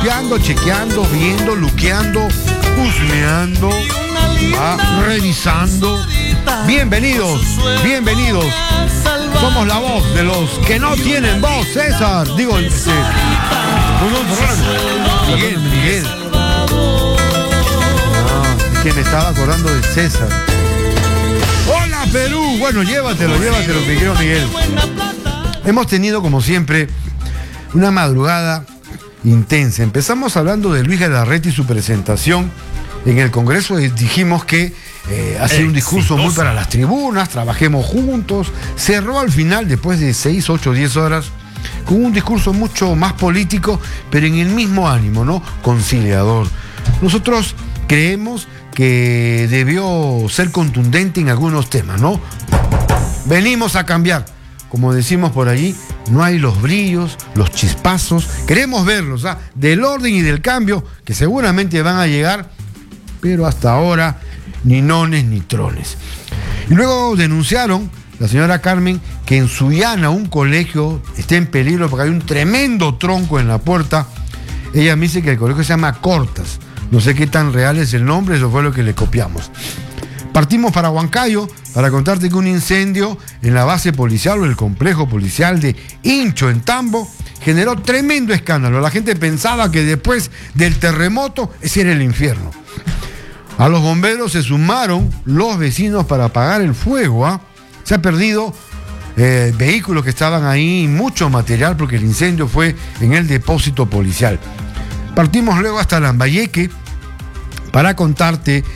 limpiando, chequeando, viendo, luqueando, husmeando, revisando. Bienvenidos, bienvenidos. Somos la voz de los que no tienen voz, César. Digo, Miguel. Es que me estaba acordando de César. ¡Hola, Perú! Bueno, llévatelo, mi querido Miguel. Hemos tenido, como siempre, una madrugada intensa. Empezamos hablando de Luis Galarreta y su presentación en el Congreso. Dijimos que hacía un discurso muy para las tribunas, trabajemos juntos. Cerró al final, después de 6, 8, 10 horas, con un discurso mucho más político, pero en el mismo ánimo, ¿no? Conciliador. Nosotros creemos que debió ser contundente en algunos temas, ¿no? Venimos a cambiar. Como decimos por allí, no hay los brillos, los chispazos. Queremos verlos, del orden y del cambio, que seguramente van a llegar, pero hasta ahora ni nones ni trones. Y luego denunciaron, la señora Carmen, que en Sullana un colegio está en peligro porque hay un tremendo tronco en la puerta. Ella me dice que el colegio se llama Cortas. No sé qué tan real es el nombre, eso fue lo que le copiamos. Partimos para Huancayo para contarte que un incendio en la base policial o el complejo policial de Hincho en Tambo generó tremendo escándalo. La gente pensaba que después del terremoto ese era el infierno. A los bomberos se sumaron los vecinos para apagar el fuego. Se ha perdido vehículos que estaban ahí, mucho material, porque el incendio fue en el depósito policial. Partimos luego hasta Lambayeque para contarte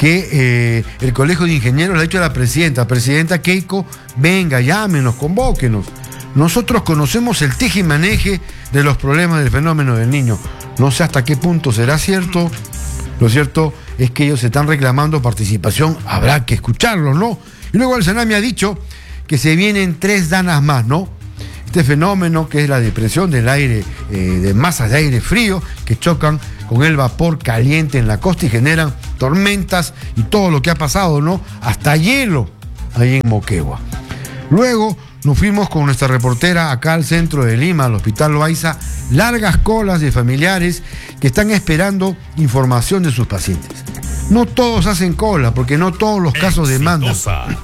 que el Colegio de Ingenieros le ha dicho a la presidenta Keiko, venga, llámenos, convóquenos. Nosotros conocemos el tejimaneje de los problemas del fenómeno del Niño. No sé hasta qué punto será cierto. Lo cierto es que ellos están reclamando participación, habrá que escucharlos, ¿no? Y luego el Sename ha dicho que se vienen 3 danas más, ¿no? Este fenómeno que es la depresión del aire, de masas de aire frío que chocan con el vapor caliente en la costa y generan tormentas y todo lo que ha pasado, ¿no? Hasta hielo ahí en Moquegua. Luego nos fuimos con nuestra reportera acá al centro de Lima, al Hospital Loaiza, largas colas de familiares que están esperando información de sus pacientes. No todos hacen cola, porque no todos los casos demandan.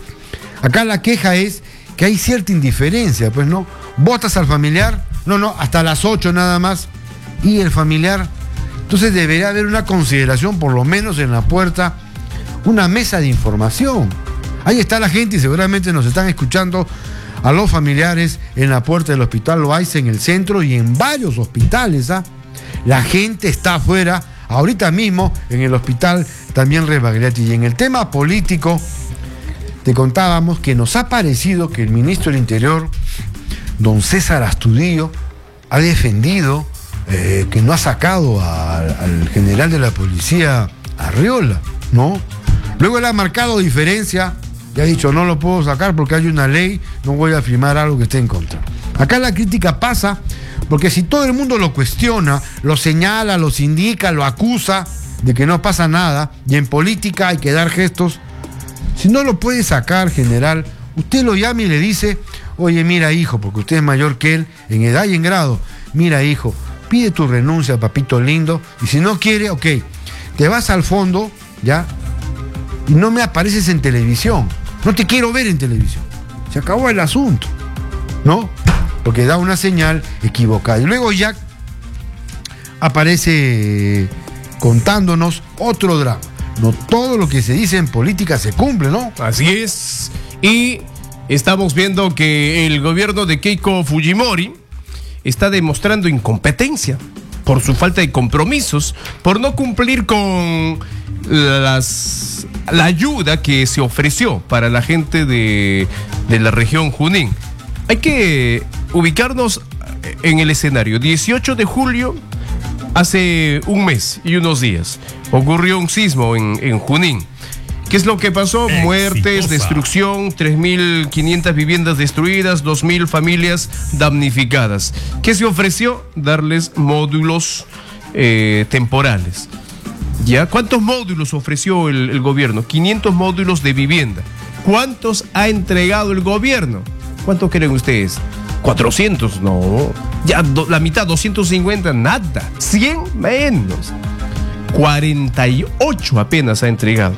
Acá la queja es que hay cierta indiferencia, pues no. Votas al familiar, no, hasta las 8 nada más, y el familiar. Entonces debería haber una consideración, por lo menos en la puerta, una mesa de información. Ahí está la gente y seguramente nos están escuchando a los familiares en la puerta del Hospital Loaiza, en el centro y en varios hospitales. La gente está afuera, ahorita mismo en el hospital también Rebagliati. Y en el tema político, te contábamos que nos ha parecido que el ministro del Interior, don César Astudillo, ha defendido que no ha sacado al general de la policía Arriola, ¿no? Luego él ha marcado diferencia y ha dicho, no lo puedo sacar porque hay una ley, no voy a firmar algo que esté en contra. Acá la crítica pasa porque si todo el mundo lo cuestiona, lo señala, los indica, lo acusa de que no pasa nada, y en política hay que dar gestos, si no lo puede sacar, general, usted lo llama y le dice, oye, mira, hijo, porque usted es mayor que él en edad y en grado, mira, hijo, pide tu renuncia, papito lindo, y si no quiere, ok, te vas al fondo, ¿ya? Y no me apareces en televisión, no te quiero ver en televisión. Se acabó el asunto, ¿no? Porque da una señal equivocada. Y luego Jack aparece contándonos otro drama. No todo lo que se dice en política se cumple, ¿no? Así es. Y estamos viendo que el gobierno de Keiko Fujimori está demostrando incompetencia por su falta de compromisos, por no cumplir con la ayuda que se ofreció para la gente de la región Junín. Hay que ubicarnos en el escenario. 18 de julio, hace un mes y unos días, ocurrió un sismo en Junín. ¿Qué es lo que pasó? Muertes, destrucción, 3.500 viviendas destruidas, 2.000 familias damnificadas. ¿Qué se ofreció? Darles módulos temporales. ¿Ya? ¿Cuántos módulos ofreció el gobierno? 500 módulos de vivienda. ¿Cuántos ha entregado el gobierno? ¿Cuántos creen ustedes? 400, no. Ya la mitad, 250, nada. 100 menos. 48 apenas ha entregado.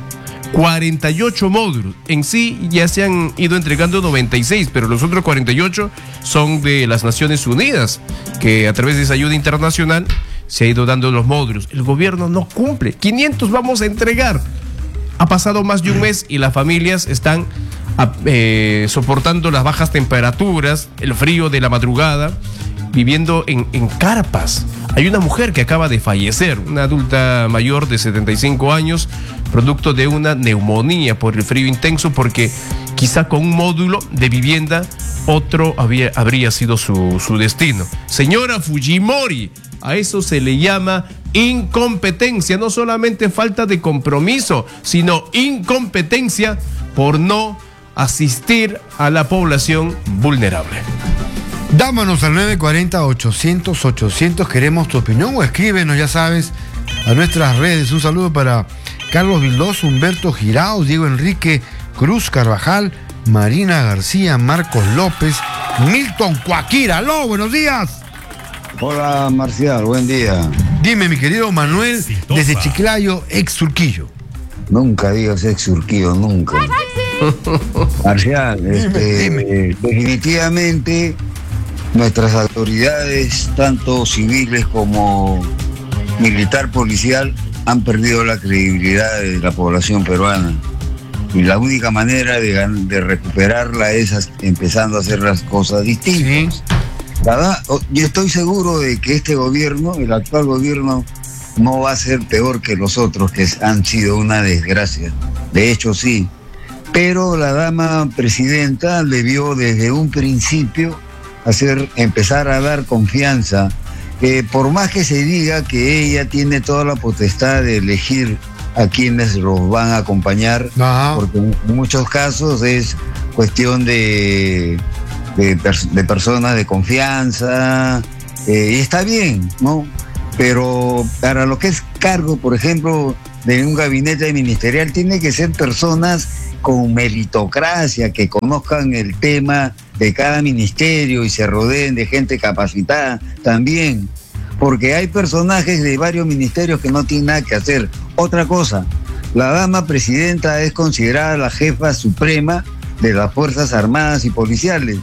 48 módulos. En sí ya se han ido entregando 96, pero los otros 48 son de las Naciones Unidas, que a través de esa ayuda internacional se ha ido dando los módulos. El gobierno no cumple. 500 vamos a entregar. Ha pasado más de un mes y las familias están soportando las bajas temperaturas, el frío de la madrugada, viviendo en carpas. Hay una mujer que acaba de fallecer, una adulta mayor de 75 años, producto de una neumonía por el frío intenso, porque quizá con un módulo de vivienda otro habría sido su destino. Señora Fujimori, a eso se le llama incompetencia, no solamente falta de compromiso, sino incompetencia por no asistir a la población vulnerable. Dámanos al 940-800-800, queremos tu opinión, o escríbenos, ya sabes, a nuestras redes. Un saludo para Carlos Vildós, Humberto Giraos, Diego Enrique Cruz Carvajal, Marina García, Marcos López, Milton Cuaquira. ¡Aló, buenos días! Hola, Marcial, buen día. Dime, mi querido Manuel, desde Chiclayo, ex Surquillo. Nunca digas ex Surquillo, nunca. Marcial, dime. Definitivamente nuestras autoridades, tanto civiles como militar, policial, han perdido la credibilidad de la población peruana. Y la única manera de recuperarla es empezando a hacer las cosas distintas. Sí. Yo estoy seguro de que este gobierno, el actual gobierno, no va a ser peor que los otros, que han sido una desgracia. De hecho, sí. Pero la dama presidenta debió desde un principio empezar a dar confianza. Por más que se diga que ella tiene toda la potestad de elegir a quienes los van a acompañar, porque en muchos casos es cuestión de personas de confianza, y está bien, ¿no? Pero para lo que es cargo, por ejemplo, de un gabinete ministerial, tiene que ser personas con meritocracia, que conozcan el tema de cada ministerio y se rodeen de gente capacitada también, porque hay personajes de varios ministerios que no tienen nada que hacer. Otra cosa, la dama presidenta es considerada la jefa suprema de las Fuerzas Armadas y Policiales.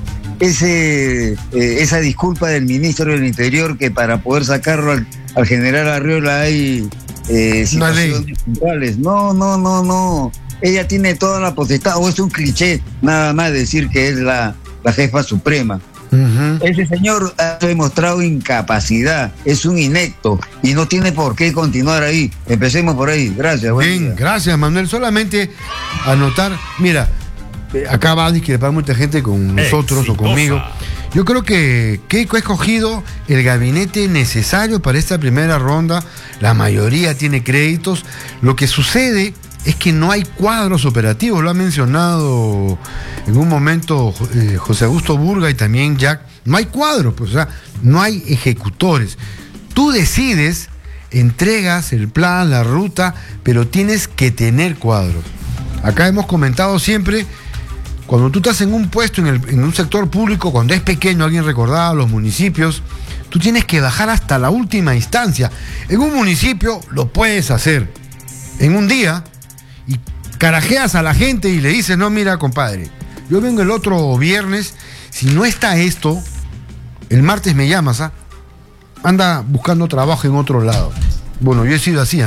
Esa disculpa del ministro del Interior, que para poder sacarlo al general Arriola hay situaciones puntuales. No. Ella tiene toda la potestad, o es un cliché nada más decir que es la jefa suprema. Uh-huh. Ese señor ha demostrado incapacidad, es un inepto y no tiene por qué continuar ahí. Empecemos por ahí. Gracias. Bien, gracias, Manuel. Solamente anotar, mira, acá va a discrepar mucha gente con nosotros o conmigo. Yo creo que Keiko ha escogido el gabinete necesario para esta primera ronda. La mayoría tiene créditos. Lo que sucede es que no hay cuadros operativos. Lo ha mencionado en un momento José Augusto Burga y también Jack. No hay cuadros, pues, o sea, no hay ejecutores. Tú decides, entregas el plan, la ruta, pero tienes que tener cuadros. Acá hemos comentado siempre, cuando tú estás en un puesto en un sector público, cuando es pequeño, alguien recordaba los municipios, tú tienes que bajar hasta la última instancia. En un municipio lo puedes hacer en un día y carajeas a la gente y le dices, no, mira, compadre, yo vengo el otro viernes, si no está esto, el martes me llamas, anda buscando trabajo en otro lado. Bueno, yo he sido así,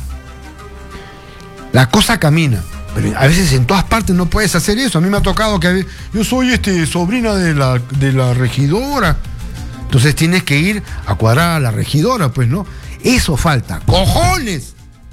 La cosa camina. Pero a veces en todas partes no puedes hacer eso. A mí me ha tocado que yo soy sobrina de la regidora. Entonces tienes que ir a cuadrar a la regidora, pues, ¿no? Eso falta. ¡Cojones!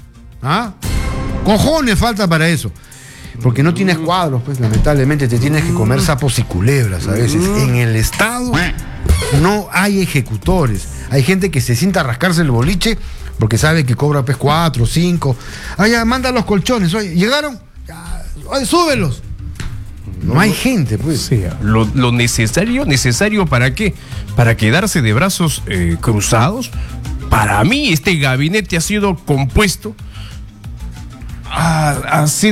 Cojones falta para eso. Porque no tienes cuadros, pues lamentablemente te tienes que comer sapos y culebras a veces. En el Estado no hay ejecutores. Hay gente que se sienta a rascarse el boliche porque sabe que cobra pues 4, 5. Ya, manda los colchones. Oye, ¿llegaron? Súbelos. No hay gente, pues. Sí, lo necesario ¿para qué? Para quedarse de brazos cruzados. Para mí este gabinete ha sido compuesto así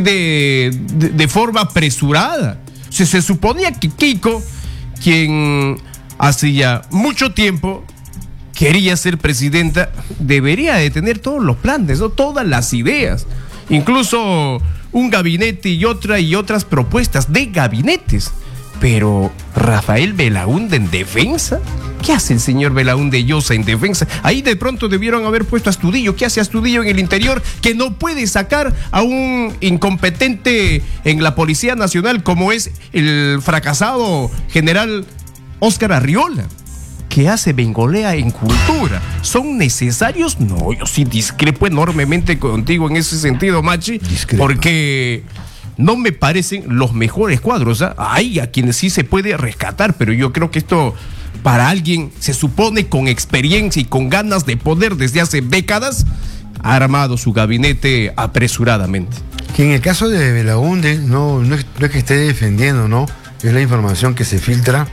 de forma apresurada. Se suponía que Keiko, quien hace ya mucho tiempo quería ser presidenta, debería de tener todos los planes, ¿no? Todas las ideas, incluso un gabinete y otras propuestas de gabinetes. Pero Rafael Belaúnde en defensa, ¿qué hace el señor Belaúnde Llosa en defensa? Ahí de pronto debieron haber puesto a Astudillo. ¿Qué hace Astudillo en el interior que no puede sacar a un incompetente en la Policía Nacional como es el fracasado general Óscar Arriola? ¿Qué hace Bengolea en cultura? ¿Son necesarios? No, yo sí discrepo enormemente contigo en ese sentido, Machi. Discrepa. Porque no me parecen los mejores cuadros. Hay a quienes sí se puede rescatar, pero yo creo que esto, para alguien, se supone con experiencia y con ganas de poder desde hace décadas, ha armado su gabinete apresuradamente. Que en el caso de Belaúnde, no es que esté defendiendo, ¿no? Es la información que se filtra.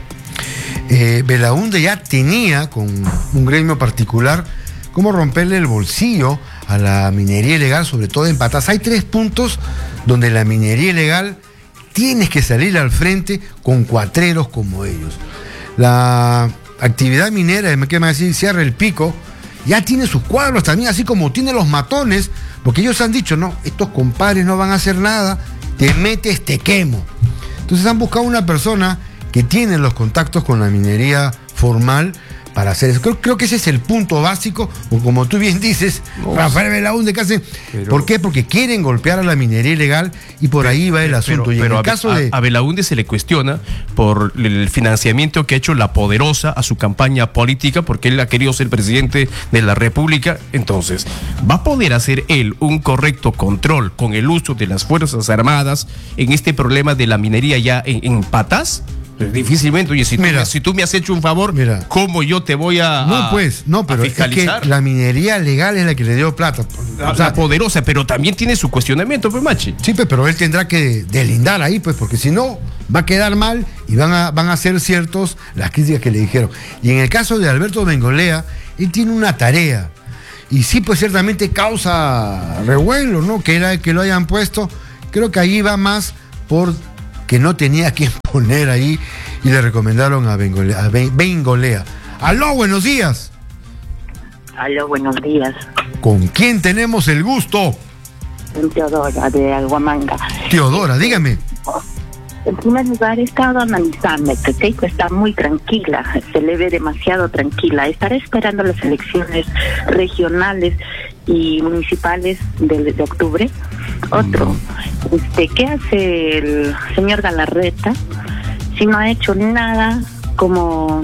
Belaúnde ya tenía con un gremio particular cómo romperle el bolsillo a la minería ilegal, sobre todo en Patas. Hay 3 puntos donde la minería ilegal tienes que salir al frente con cuatreros como ellos. La actividad minera, ¿qué me va a decir? Sierra El Pico, ya tiene sus cuadros también, así como tiene los matones, porque ellos han dicho, no, estos compadres no van a hacer nada, te metes, te quemo. Entonces han buscado una persona que tiene los contactos con la minería formal para hacer eso. Creo que ese es el punto básico, o como tú bien dices, Rafael Belaúnde, ¿qué hace? ¿Por qué? Porque quieren golpear a la minería ilegal y por ahí va el asunto. Pero en el caso a Belaúnde se le cuestiona por el financiamiento que ha hecho La Poderosa a su campaña política, porque él ha querido ser presidente de la República. Entonces, ¿va a poder hacer él un correcto control con el uso de las Fuerzas Armadas en este problema de la minería ya en Patas? Difícilmente. Oye, si tú me has hecho un favor, ¿cómo yo te voy a pero es que la minería legal es la que le dio plata. La Poderosa, pero también tiene su cuestionamiento, pues, Machi. Sí, pero él tendrá que delindar ahí, pues, porque si no, va a quedar mal y van a ser ciertos las críticas que le dijeron. Y en el caso de Alberto Bengolea, él tiene una tarea. Y sí, pues ciertamente causa revuelo, ¿no? Que lo hayan puesto. Creo que ahí va más por que no tenía que poner ahí y le recomendaron a Bengolea. Aló, buenos días. Aló, buenos días. ¿Con quién tenemos el gusto? Teodora, de Aguamanga. Teodora, dígame. En primer lugar, he estado analizando que Keiko está muy tranquila, se le ve demasiado tranquila. Estará esperando las elecciones regionales y municipales de octubre. Otro, ¿qué hace el señor Galarreta si no ha hecho nada como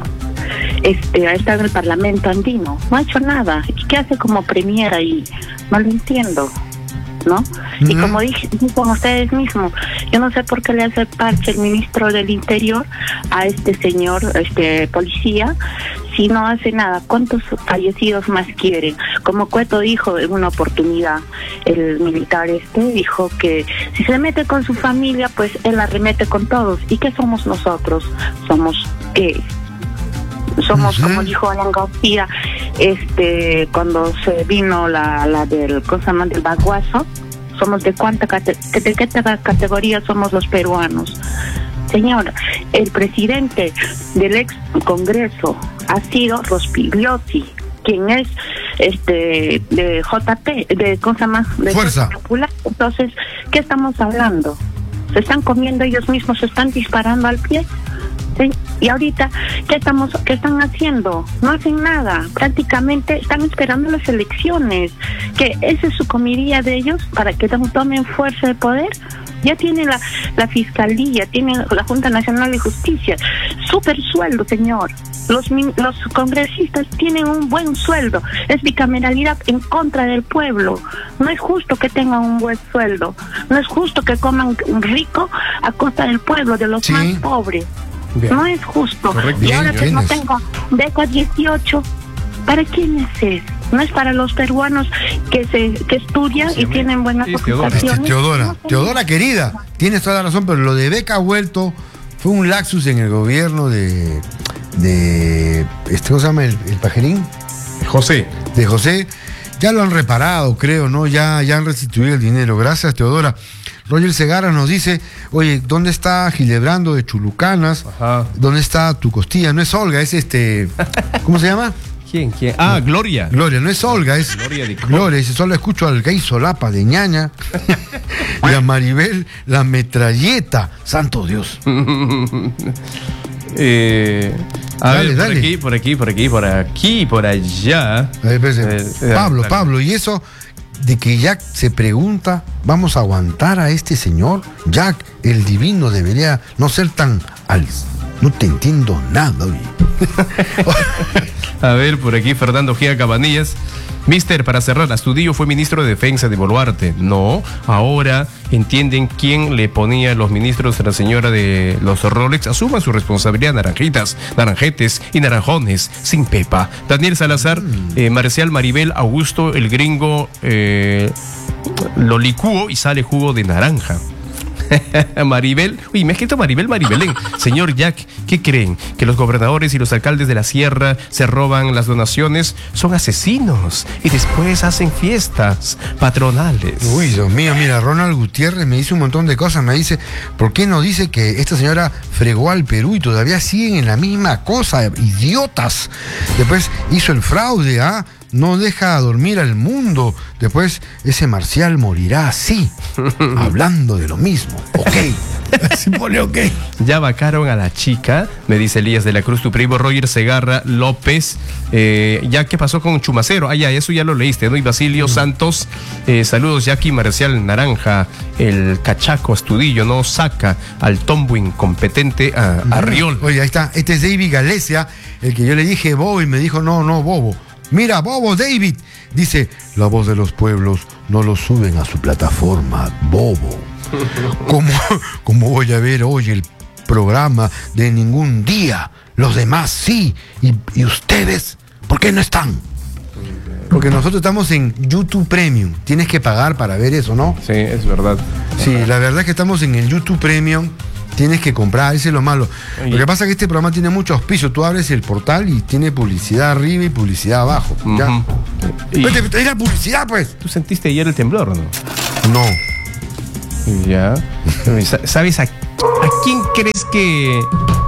ha estado en el Parlamento andino? No ha hecho nada. ¿Y qué hace como premier ahí? No lo entiendo, ¿no? Y como dije con ustedes mismos, yo no sé por qué le hace parche el ministro del Interior a este señor, policía, si no hace nada. ¿Cuántos fallecidos más quieren? Como Cueto dijo en una oportunidad, el militar dijo que si se mete con su familia, pues él arremete con todos. ¿Y qué somos nosotros? ¿Somos qué? Somos, como dijo Alan García, cuando se vino la del del Baguazo, somos de qué categoría somos los peruanos. Señor, el presidente del ex Congreso ha sido Rospigliosi, quien es de JP, de Fuerza Popular. Entonces, ¿qué estamos hablando? Se están comiendo ellos mismos, se están disparando al pie. ¿Sí? Y ahorita, ¿qué están haciendo? No hacen nada, prácticamente están esperando las elecciones, que esa es su comidilla de ellos para que tomen fuerza de poder. Ya tienen la Fiscalía, tienen la Junta Nacional de Justicia, súper sueldo, señor. Los congresistas tienen un buen sueldo, es bicameralidad en contra del pueblo. No es justo que tengan un buen sueldo, no es justo que coman rico a costa del pueblo, de los más pobres. Bien. No es justo. Correcto. Y ahora que no tengo beca 18, ¿para quién es? No es para los peruanos que estudian y tienen buenas ocupaciones. Teodora querida, tienes toda la razón, pero lo de beca vuelto fue un lapsus en el gobierno de ¿cómo se llama el pajerín? José. De José. Ya lo han reparado, creo, ¿no? Ya han restituido el dinero. Gracias, Teodora. Roger Segarra nos dice, oye, ¿dónde está Gilebrando de Chulucanas? Ajá. ¿Dónde está tu costilla? No es Olga, es ¿cómo se llama? ¿Quién? Ah, Gloria. Gloria, no es Olga, es Gloria de Gloria. Dice, solo escucho al gay solapa de ñaña y a Maribel la metralleta. Santo Dios. Dale. Dale. Por aquí, por allá. A ver, espérese. Dale. Pablo, y eso de que Jack se pregunta, ¿vamos a aguantar a este señor? Jack, el divino, debería no ser tan no te entiendo nada, oye. A ver, por aquí Fernando Gia Cabanillas. Mister, para cerrar, Astudillo fue ministro de Defensa de Boluarte. No, ahora entienden quién le ponía los ministros a la señora de los Rolex. Asuman su responsabilidad, naranjitas, naranjetes y naranjones, sin pepa. Daniel Salazar, Marcial Maribel Augusto, el gringo, lo licúo y sale jugo de naranja. Maribel, uy, me ha escrito Maribelén. Señor Jack, ¿qué creen? ¿Que los gobernadores y los alcaldes de la sierra se roban las donaciones? Son asesinos y después hacen fiestas patronales. Uy, Dios mío, mira, Ronald Gutiérrez me dice un montón de cosas. Me dice, ¿por qué no dice que esta señora fregó al Perú y todavía siguen en la misma cosa? Idiotas. Después hizo el fraude, ¿ah? No deja dormir al mundo. Después ese Marcial morirá así, hablando de lo mismo. Ok. Así pone ok. Ya vacaron a la chica, me dice Elías de la Cruz, tu primo Roger Segarra López. Ya, ¿qué pasó con Chumacero? Ah, ya, eso ya lo leíste, ¿no? Y Basilio Santos, saludos, Jackie Marcial Naranja, el cachaco Astudillo, no saca al tombo incompetente a Riol. Oye, ahí está, este es David Galecia, el que yo le dije bobo y me dijo, no, bobo. Mira, bobo, David. Dice, la voz de los pueblos no lo suben a su plataforma, bobo. ¿Cómo voy a ver hoy el programa de Ningún Día? Los demás sí. ¿Y ustedes? ¿Por qué no están? Porque nosotros estamos en YouTube Premium. Tienes que pagar para ver eso, ¿no? Sí, es verdad. Sí, la verdad es que estamos en el YouTube Premium. Tienes que comprar, ese es lo malo. Lo que pasa es que este programa tiene mucho auspicio. Tú abres el portal y tiene publicidad arriba y publicidad abajo. ¿Ya? ¿Es la publicidad, pues? ¿Tú sentiste ayer el temblor o no? No. Ya. ¿Sabes a quién crees que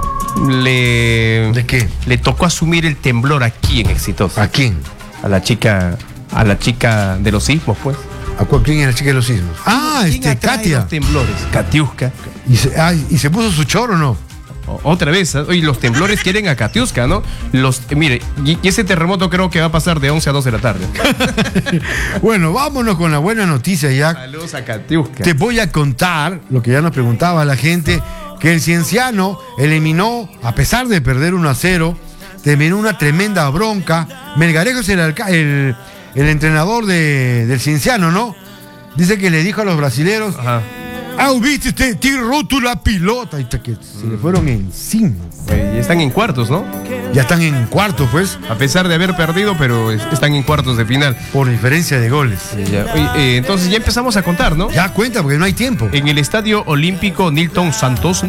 ¿De qué? le tocó asumir el temblor aquí en Exitosa? ¿A quién? A la chica de los sismos, pues. ¿A quién es la chica de los sismos? Ah, Katia. Los temblores. Katiuska. ¿Y se puso su choro o no? Otra vez, oye, los temblores quieren a Katiuska, ¿no? Mire, y ese terremoto creo que va a pasar de 11 a 2 de la tarde. Bueno, vámonos con la buena noticia, Jack. Saludos a Katiuska. Te voy a contar lo que ya nos preguntaba la gente, que el Cienciano eliminó, a pesar de perder 1-0, terminó una tremenda bronca. Melgarejo es el entrenador del Cienciano, ¿no? Dice que le dijo a los brasileros, viste, te roto la pilota. Y que se le fueron encima. Ya están en cuartos, ¿no? Ya están en cuartos, pues. A pesar de haber perdido, pero están en cuartos de final. Por diferencia de goles. Oye, entonces ya empezamos a contar, ¿no? Ya cuenta, porque no hay tiempo. En el Estadio Olímpico Nilton Santos,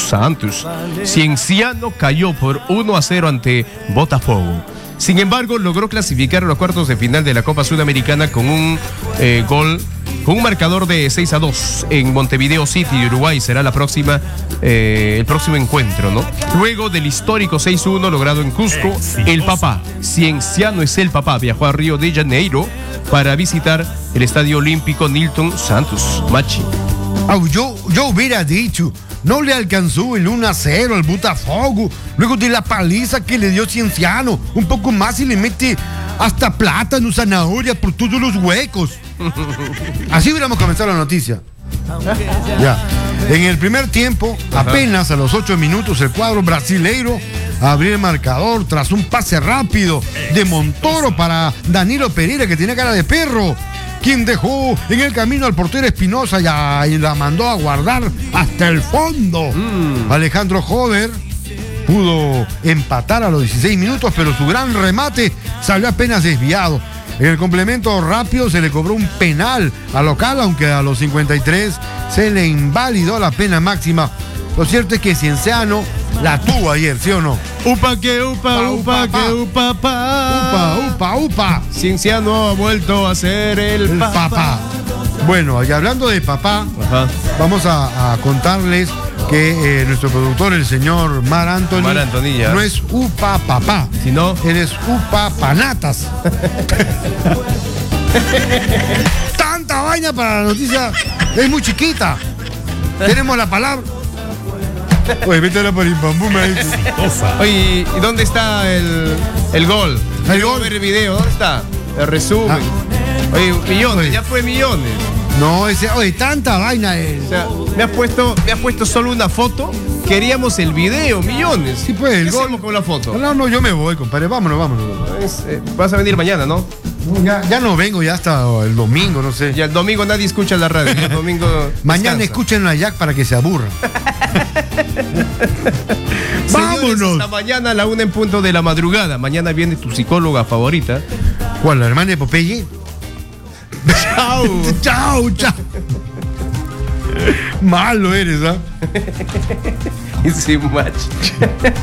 Cienciano cayó por 1-0 ante Botafogo. Sin embargo, logró clasificar a los cuartos de final de la Copa Sudamericana con un gol, con un marcador de 6-2 en Montevideo City de Uruguay. Será el próximo encuentro, ¿no? Luego del histórico 6-1 logrado en Cusco, el papá, Cienciano es el papá, viajó a Río de Janeiro para visitar el Estadio Olímpico Nilton Santos. Machi. Yo hubiera dicho, no le alcanzó el 1-0 al Botafogo, luego de la paliza que le dio Cienciano, un poco más y le mete hasta plátano, zanahoria por todos los huecos. Así hubiéramos comenzado la noticia. Ya. En el primer tiempo, apenas a los 8 minutos, el cuadro brasileiro abrió el marcador tras un pase rápido de Montoro para Danilo Pereira, que tenía cara de perro, quien dejó en el camino al portero Espinosa y la mandó a guardar hasta el fondo. Alejandro Joder pudo empatar a los 16 minutos, pero su gran remate salió apenas desviado. En el complemento rápido se le cobró un penal al local, aunque a los 53 se le invalidó la pena máxima. Lo cierto es que Cienciano la tuvo ayer, ¿sí o no? Upa que upa, upa que upa, pa. Upa. Cienciano ha vuelto a ser el papá. Bueno, y hablando de papá, Ajá. vamos a contarles que nuestro productor, el señor Mar Anthony, Ya. no es upa papá, sino él es upa panatas. Tanta vaina para la noticia, es muy chiquita. Tenemos la palabra. Oye, vete a la parimpambú, me dice. Oye, ¿y dónde está el gol? Quiero ver el video, ¿dónde está? El resumen. Oye, millones, Oye. ya fue millones. No, oye, tanta vaina. O sea, me has puesto solo una foto. Queríamos el video, millones. Sí, pues, el ¿Qué gol. hacemos con la foto? No, yo me voy, compadre. Vámonos. Vas a venir mañana, ¿no? Ya no vengo, ya hasta el domingo, no sé. Ya el domingo nadie escucha la radio. Ya el domingo Mañana descansa. escuchen a Jack para que se aburran. Señores, ¡Vámonos! hasta mañana a la 1 en punto de la madrugada. Mañana viene tu psicóloga favorita. ¿Cuál, la hermana de Popeye? Chao. Chao. Malo eres, ¿ah? Sin match.